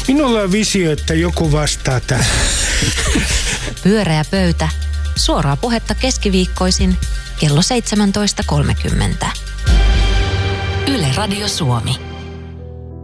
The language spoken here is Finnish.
Minulla on visio, että joku vastaa tähän. Pyöreä pöytä. Suoraa puhetta keskiviikkoisin kello 17.30. Yle Radio Suomi.